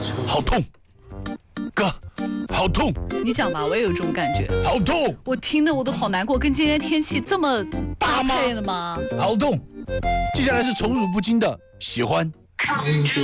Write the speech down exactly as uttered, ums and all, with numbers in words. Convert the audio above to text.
好痛，哥，好痛， 你讲吧，我也有这种感觉。 好痛， 我听的我都好难过，跟今天天气这么搭配的吗？ 好痛。接下来是宠辱不惊的喜欢。